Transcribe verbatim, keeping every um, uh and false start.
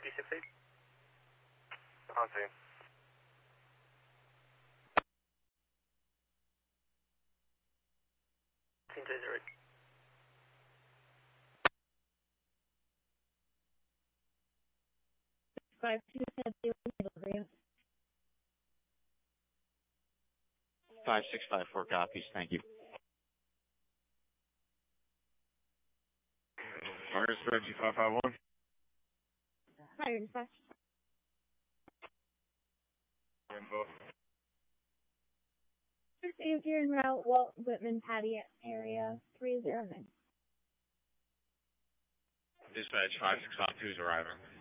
two six eight. On scene. Scene two zero eight. Five two seven zero middle five six five four copies, thank you. Fire dispatch five five one. Fire dispatch. Info. If you're en route, Walt Whitman Patty area three zero nine. Dispatch five six five two is arriving.